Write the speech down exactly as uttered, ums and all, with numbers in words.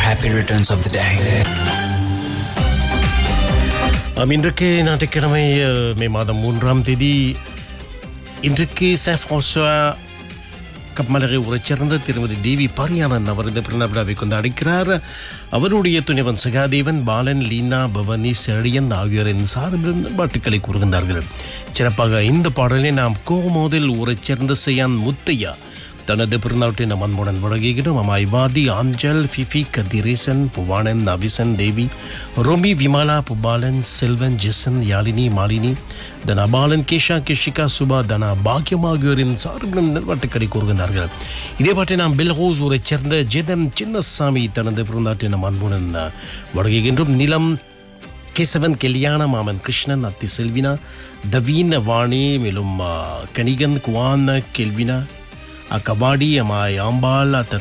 happy returns of the day. ஆம், இன்றைக்கு ஞாயிற்றுக்கிழமை அஹ், மே மாதம் மூன்றாம் தேதி இன்றைக்கு சான் பிரான்சுவா கப்மலரை உரைச் சேர்ந்த திருமதி தேவி பாரியானன் அவர் இந்த பிறந்த விழாவை கொண்டாடுகிறார். அவருடைய துணைவன் சகாதேவன், பாலன், லீனா, பவனி, செழியன் ஆகியோரின் சார்பில் பாட்டுக்களை கூறுகின்றார்கள். சிறப்பாக இந்த பாடலை நாம் கோமோதில் உரைச் சேர்ந்த செய்யான் முத்தையா தனது பிறந்தாவட்டை நம் அன்புடன் வழங்குகிறோம். அம்மாய் வாதி, ஆஞ்சல், ஃபிஃபி, கதிரேசன், புவானன், அபிசன், தேவி, ரோமி, விமாலா, புபாலன், செல்வன், ஜெசன், யாழினி, மாலினி, தனா பாலன், கேஷா, கிஷிகா, சுபா, தனா பாக்கியம் ஆகியோரின் சார்பிலும் நல்வாட்டுக்களை கூறுகின்றார்கள். இதே பாட்டை நாம் பெல்ஹோஸ் ஊரைச் சேர்ந்த ஜெதம் சின்னசாமி தனது பிறந்தாட்டை நம் அன்புடன் வழங்குகின்றோம். நிலம் கேசவன், கெல்யாண, மாமன் கிருஷ்ணன், அத்தி செல்வினா, தவீன வாணி, மேலும் கணிகன், குவான், கெல்வினா, கபாடி, அம்மாய் ஆம்பாள், அத்த